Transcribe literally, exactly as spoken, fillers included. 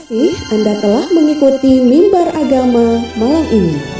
kasih Anda telah mengikuti Mimbar Agama malam ini.